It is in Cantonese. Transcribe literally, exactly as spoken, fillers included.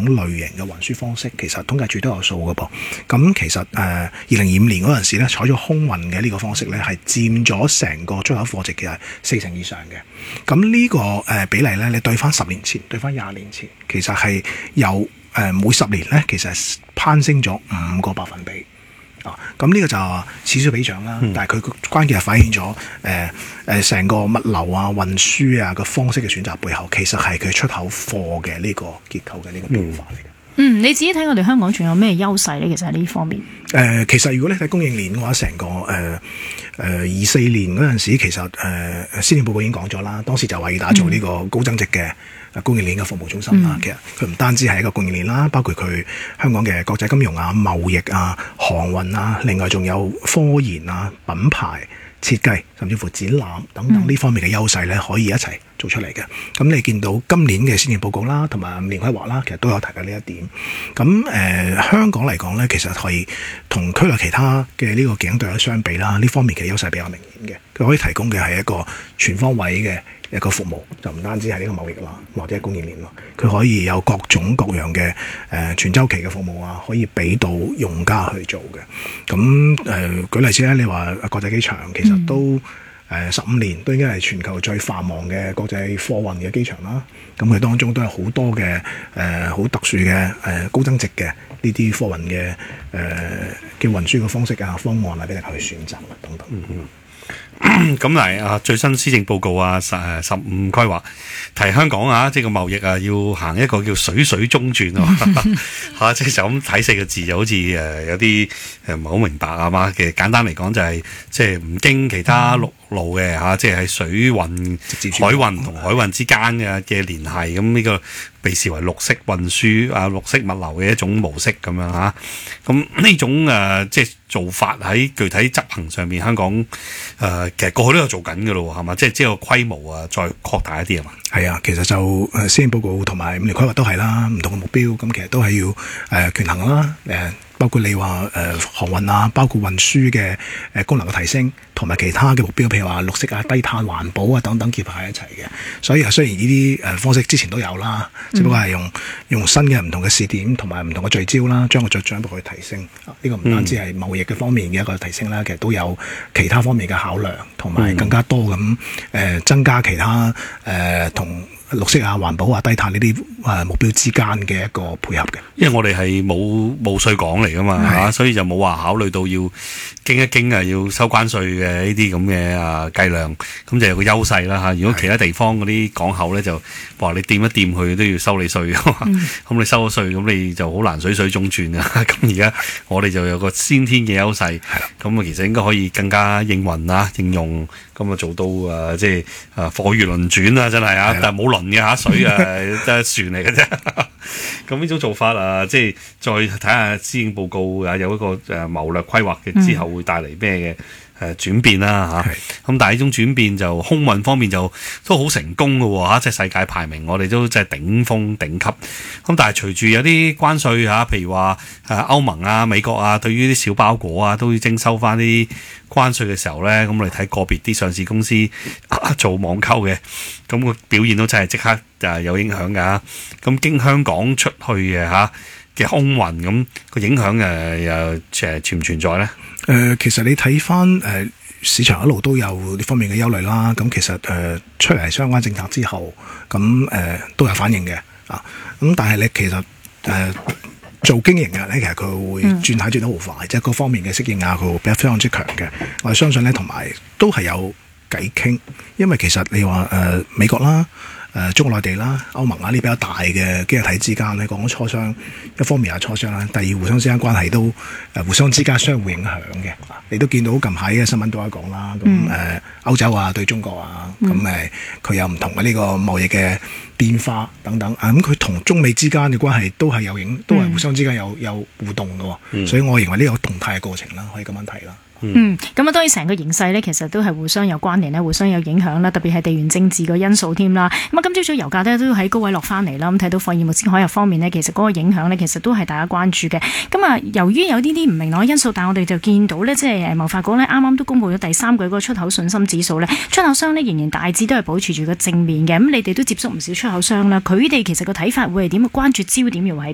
種類型嘅運輸方式，其實統計處都有數嘅噃。咁其實誒二零二五年嗰陣時咧，採咗空運嘅呢個方式咧，係佔咗成個出口貨值嘅四成以上嘅。咁呢個誒比例咧，你對翻十年前，對翻廿年前，其實係有誒每十年咧，其實係攀升咗五個百分比。啊，咁呢個就此消彼長啦，嗯、但係佢關鍵係反映咗誒誒成個物流啊、運輸啊個方式嘅選擇背後，其實係佢出口貨嘅呢個結構嘅呢個變化嚟嘅。 嗯，你自己睇我哋香港仲有咩優勢咧？其實喺呢方面，誒、 呃，其實如果你睇供應鏈嘅話，成個誒誒二四年嗰陣時，其實誒施政報告已經講咗啦，當時就話要打造呢個高增值嘅供應鏈嘅服務中心啦。嗯、其實佢唔單止係一個供應鏈啦，包括佢香港嘅國際金融啊、貿易啊、航運啊，另外仲有科研啊、品牌設計，甚至乎展覽等等呢方面嘅優勢咧，可以一齊做出嚟嘅。咁你見到今年嘅施政報告啦，同埋五年規劃啦，其實都有提及呢一點。咁誒、呃、香港嚟講咧，其實係同區內其他嘅呢個競爭對手相比啦，呢方面嘅優勢比較明顯嘅。佢可以提供嘅係一個全方位嘅一個服務，就唔單止係呢個貿易啦，或者係供應鏈咯。佢可以有各種各樣嘅誒、呃、全周期嘅服務啊，可以俾到用家去做嘅。咁誒、呃、舉例子咧，你話國際機場其實都誒十五年都應該係全球最繁忙嘅國際貨運嘅機場啦。咁佢當中都有好多嘅誒好特殊嘅誒、呃、高增值嘅呢啲貨運嘅誒嘅運輸嘅方式啊、方案啊，俾大家去選擇啊等等。嗯嗯咁嚟啊！最新施政報告啊，十誒十五規劃提香港啊，即係個貿易啊，要行一個叫水水中轉啊，嚇！即係就咁睇四個字，就好似誒有啲誒唔係好明白啊嘛。其實簡單嚟講就係、是、即係唔經其他陸路嘅嚇，即係喺水運、海運同海運之間嘅嘅聯繫，咁呢個被視為綠色運輸啊、綠色物流嘅一種模式咁樣嚇。咁呢種誒即係做法喺具體執行上面，香港誒、呃、其實過去都有做緊嘅咯，係嘛？即係即係個規模啊，再擴大一啲係嘛？ 係啊，其實就誒施政報告同埋五年規劃都係啦，唔同嘅目標，咁其實都係要誒、呃、權衡啦，誒、呃。包括你話誒、呃、航運啊，包括運輸嘅誒功能嘅提升，同埋其他嘅目標，譬如話綠色啊、低碳環保啊等等結合喺一齊嘅。所以啊，雖然呢啲誒方式之前都有啦，只不過係用用新嘅唔同嘅試點同埋唔同嘅聚焦啦，將個再進一步去提升。呢、啊這個唔單止係貿易嘅方面嘅一個提升啦，其實都有其他方面嘅考量，同埋更加多咁誒、呃、增加其他誒同。呃綠色啊、環保啊、低碳呢啲誒目標之間嘅一個配合嘅， 因為我哋係冇冇稅港嚟噶嘛嚇，是所以就冇話考慮到要經一經啊，要收關稅嘅呢啲咁嘅啊計量，咁就有個優勢啦嚇。如果其他地方嗰啲港口咧就話你掂一掂佢都要收你稅，咁、嗯、你收咗稅咁你就好難水水中轉啊。咁而家我哋就有個先天嘅優勢，咁啊其實應該可以更加應運啊應用，咁啊做到啊即係啊貨如輪轉啊真係啊，但係冇輪嘅嚇水啊，都係船嚟嘅啫。咁呢種做法啊，即係再睇下施政報告啊，有一個誒謀略規劃嘅之後會帶嚟咩嘅誒轉變啦嚇。咁、嗯、但係呢種轉變就空運方面就都好成功嘅喎嚇，即係世界排名我哋都即係頂峰頂級。咁但係隨住有啲關稅嚇，譬如話誒歐盟啊、美國啊，對於啲小包裹啊都要徵收翻啲關稅嘅時候咧，咁我哋睇個別啲上市公司、啊、做網購嘅，咁、那個表現都真係即刻就有影響㗎。咁經香港出去嘅嚇嘅空運，咁、那個影響誒又誒存唔存在咧？誒、 呃，其實你睇翻誒市場一路都有呢方面嘅憂慮啦。咁其實誒、呃、出嚟相關政策之後，咁誒、呃、都有反應嘅啊。咁但係你其實誒。呃做經營嘅咧，其實佢會轉態轉得好快，嗯、即係各方面嘅適應啊，佢會比較非常之強嘅。我哋相信咧，同埋都係有偈傾，因為其實你話誒、呃、美國啦、誒、呃、中國內地啦、歐盟啊呢比較大嘅經濟體之間咧，講緊磋商，一方面係磋商啦，第二互相之間關係都誒、呃、互相之間相互影響嘅。你都見到近排嘅新聞都有講啦，咁誒、嗯呃、歐洲啊對中國啊，咁誒佢有唔同嘅呢個貿易嘅變化等等啊，咁佢同中美之間嘅關係都係有影，都係互相之間有有互動嘅，嗯、所以我認為呢個動態嘅過程啦，可以咁樣睇啦。 嗯，咁啊，當然成個形勢咧，其實都係互相有關聯咧，互相有影響啦，特別係地緣政治個因素添啦。咁啊，今朝早油價咧都喺高位落翻嚟啦，咁睇到貨業、物資、海入方面呢，其實嗰個影響呢，其實都係大家關注嘅。咁啊，由於有呢啲唔明朗嘅因素，但係我哋就見到呢，即係誒貿發局呢啱啱都公布咗第三季嗰個出口信心指數呢，出口商呢仍然大致都係保持住個正面嘅。咁你哋都接觸唔少出口商啦，佢哋其實個睇法會係點？關注焦點又喺